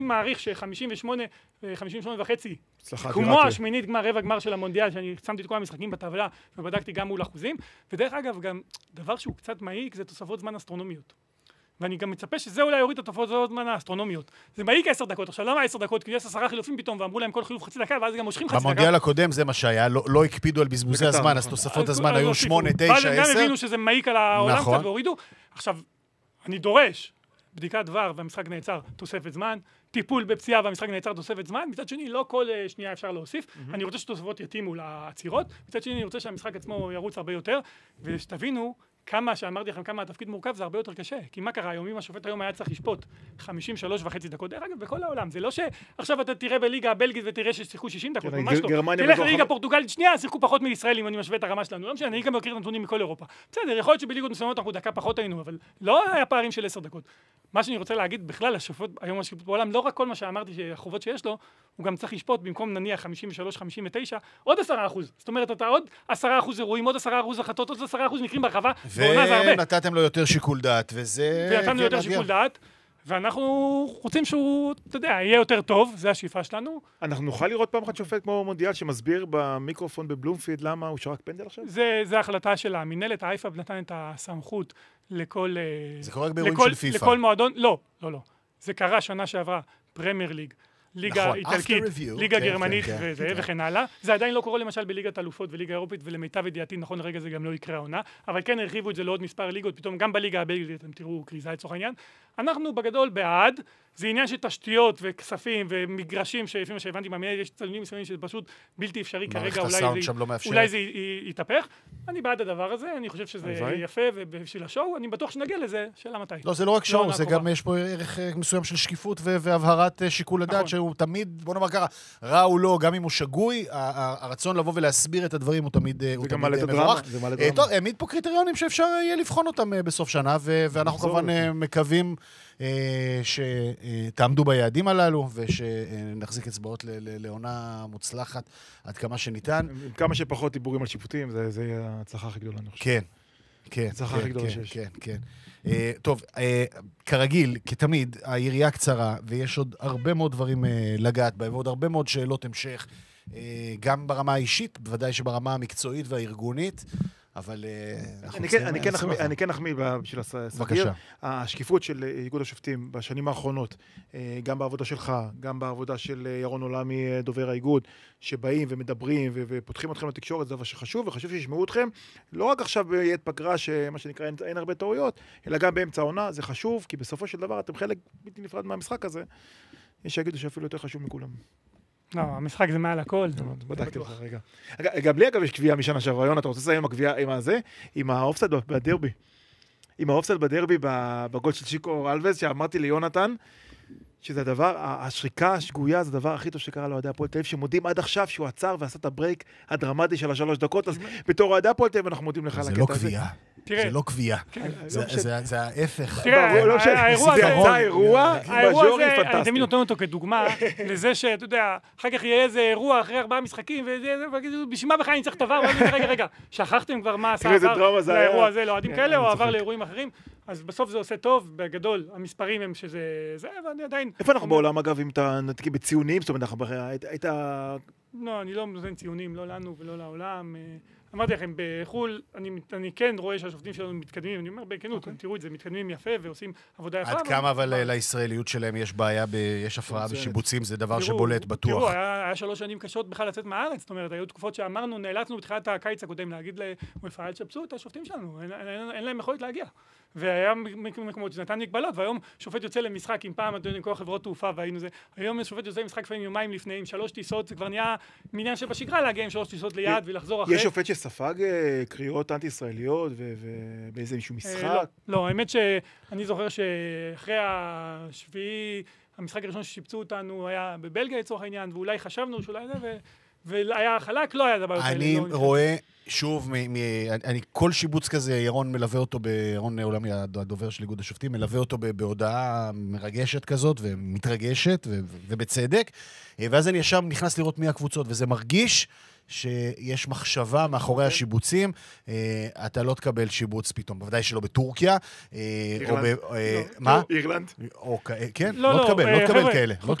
מעריך ש-58 וחצי, כמו השמינית גמר, רבע גמר של המונדיאל, שאני שמתי את כל המשחקים בטבלה ובדקתי גם מול אחוזים, ודרך אגב, גם דבר שהוא קצת מעיק זה תוספות זמן אסטרונומיות. ואני גם מצפה שזה אולי יוריד את התוספות זמן האסטרונומיות. זה מעיק 10 דקות. עכשיו, למה 10 דקות? כי יש 10 חילופים פתאום, ואמרו להם כל חילוף חצי דקה, ואז גם מושכים חצי דקה. במונדיאל הקודם זה מה שהיה, לא הקפידו על בזבוזי הזמן, אז תוספות הזמן היו 8, 9, 10. ואז הם גם הבינו שזה מעיק על העולם קצת והורידו. עכשיו, אני דורש בדיקת דבר והמשחק נעצר תוספת זמן, טיפול בפציעה והמשחק נעצר תוספת זמן, מצד שני לא כל שנייה אפשר להוסיף, אני רוצה שתוספות יתאימו לעצירות, מצד שני אני רוצה שהמשחק עצמו ירוץ הרבה יותר, ושתבינו כמה שאמרתי לכם כמה התפקיד מורכב זה הרבה יותר קשה, כי מה קרה היום אם השופט היום היה צריך לשפוט 53.5 דקות, דרך אגב בכל העולם, זה לא שעכשיו אתה תראה בליגה הבלגית ותראה ששיחקו 60 דקות, ממש לא, תלך לליגה פורטוגלית שנייה, שיחקו פחות מישראל אם אני משווה את הרמה שלנו, לא משנה, אני גם מכיר את הנתונים מכל אירופה, בסדר, יכול להיות שבליגות מסוימות אנחנו דקה פחות היינו, אבל לא היה פערים של 10 דקות. מה שאני רוצה להגיד, בכלל, השופט, היום השופט בעולם, לא רק כל מה שאמרתי שהחובות שיש לו, הוא גם צריך לשפוט במקום נניח 53-59, עוד 10%. זאת אומרת, אתה עוד 10% אירועים, עוד 10% החלטות, עוד 10% מקרים ברחבה, בעונה זה הרבה. ונתתם לו יותר שיקול דעת, וזה... ונתנו לו יותר שיקול דעת, ואנחנו רוצים שהוא, אתה יודע, יהיה יותר טוב, זה השאיפה שלנו. אנחנו נוכל לראות פעם אחת שופט כמו מונדיאל, שמסביר במיקרופון בבלומפילד למה הוא שרק פנדל עכשיו? זה החלטה של המנהלת, האיפה נתן את הסמכות לכל... זה קורה רק באירועים של פיפה. לכל מועדון, לא. זה קרה שנה שעברה, פרמייר ליג, ליגה איטלקית, ליגה גרמנית וכן הלאה. זה עדיין לא קורה למשל בליגת אלופות וליגה אירופית, ולמיטב ידיעתי, נכון לרגע זה גם לא יקרה העונה, אבל כן הרחיבו את זה לעוד מספר ליגות, פתאום גם בליגה הבלגית, אתם תראו קריזה לצורך העניין. אנחנו בגדול בעד, זה עניין של תשתיות וכספים ומגרשים, שלפי מה שהבנתי מהמנהל, יש צלמים מסוימים שזה פשוט בלתי אפשרי כרגע, אולי זה יתהפך. אני בעד הדבר הזה, אני חושב שזה יפה ובשביל השואו, אני בטוח שנגיע לזה, שאלה מתי. לא, זה לא רק שואו, זה גם יש פה ערך מסוים של שקיפות והבהרת שיקול הדעת, שהוא תמיד, בוא נאמר ככה, רע או לא, גם אם הוא שגוי, הרצון לבוא ולהסביר את הדברים הוא תמיד מבורך. טוב, העמיד פה קריטריונים שאפשר יהיה לבחון אותם בסוף שנה, ואנחנו כמובן מקווים שתעמדו ביעדים הללו, ושנחזיק אצבעות לעונה מוצלחת עד כמה שניתן. עם כמה שפחות דיבורים על שיפוטים, זה יהיה ההצלחה הכי גדולה, אני חושב. כן. ההצלחה הכי גדולה שיש. כן. טוב, כרגיל, כתמיד, היריעה קצרה, ויש עוד הרבה מאוד דברים לגעת בהם, ועוד הרבה מאוד שאלות המשך, גם ברמה האישית, בוודאי שברמה המקצועית והארגונית, אבל אני כן אחמיא בשביל הסגיר. השקיפות של איגוד השופטים בשנים האחרונות, גם בעבודה שלך, גם בעבודה של ירון עולמי, דובר האיגוד, שבאים ומדברים ופותחים אתכם לתקשורת, זה דבר שחשוב, וחשוב שישמעו אתכם, לא רק עכשיו בעת פגרה, שמה שנקרא אין הרבה טעויות, אלא גם באמצע העונה, זה חשוב, כי בסופו של דבר אתם חלק בלתי נפרד מהמשחק הזה, יש שיגידו שאפילו יותר חשוב מכולם. לא, המשחק זה מעל הכל. בדקתי לך רגע. גם לי אגב יש קביעה משנה שעברה, אתה רוצה לסיים עם הקביעה, עם האופסייד בדרבי. עם האופסייד בדרבי בגול של שיקו אלווס, שאמרתי ליונתן, שזה הדבר, השריקה השגויה, זה הדבר הכי טוב שקרה לאוהדי הפועל תל אביב, שמודים עד עכשיו שהוא עצר ועשה את הברייק הדרמטי של 3 דקות, אז בתור אוהדי הפועל תל אביב אנחנו מודים לך על הקטע הזה. זה לא קביעה. זה ההפך. זה האירוע, מז'ורי פנטסטי. אני תמיד נותן אותו כדוגמה לזה שאתה יודע, אחר כך יהיה איזה אירוע אחרי 4 משחקים, ובשביל מה בכלל אני צריך דבר, רגע, שכחתם כבר מה עשה לאירוע הזה, לאוהדים כאלה, או עבר לאירועים אחרים, אז בסוף זה עושה טוב, בגדול, המספרים הם שזה, ואני עדיין... איפה אנחנו בעולם אגב, אם אתה נתקים בציונים, זאת אומרת, היית... לא, אני לא נותן ציונים, לא לנו ולא לעולם. אמרתי לכם, בחול, אני כן רואה שהשופטים שלנו מתקדמים, אני אומר בכנות, תראו את זה, מתקדמים יפה ועושים עבודה יפה. עד כמה אבל לישראליות שלהם יש בעיה, יש הפרעה בשיבוצים, זה דבר שבולט בטוח. תראו, היה 3 שנים קשות בכלל לצאת מהארץ, זאת אומרת, היו תקופות שאמרנו, נאלצנו בתחילת הקיץ הקודם להגיד למפעל, אל תשפצו את השופטים שלנו, אין להם יכולת להגיע. והיה מקומות שנתן מגבלות, והיום שופט יוצא למשחק עם פעם, עם כל חברות תעופה, והיינו זה, היום שופט יוצא למשחק לפעמים יומיים לפני, עם 3 טיסות, זה כבר נהיה מניין שבשגרה להגיע עם 3 טיסות ליד ולחזור אחרי. יש שופט שספג קריאות אנטי-ישראליות ובאיזה מישהו משחק? לא, האמת שאני זוכר שאחרי השביעי, המשחק הראשון ששיפצו אותנו היה בבלגיה לצורך העניין, ואולי חשבנו שאולי זה, והיה חלק, לא היה דבר יותר. אני רואה שוב, כל שיבוץ כזה, ירון מלווה אותו, ירון עולמי, הדובר של איגוד השופטים, מלווה אותו בהודעה מרגשת כזאת, ומתרגשת, ובצדק, ואז אני ישר נכנס לראות מי הקבוצות, וזה מרגיש שיש מחשבה מאחורי השיבוצים, אתה לא תקבל שיבוץ פתאום, בוודאי שלא בטורקיה. אירלנד? מה? אירלנד? כן, לא תקבל כאלה.